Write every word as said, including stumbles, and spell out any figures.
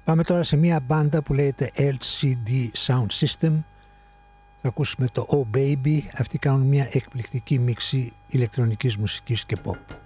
Πάμε τώρα σε μια μπάντα που λέγεται ελ σι ντι Sound System. Θα ακούσουμε το Oh Baby. Αυτοί κάνουν μια εκπληκτική μίξη ηλεκτρονικής μουσικής και pop.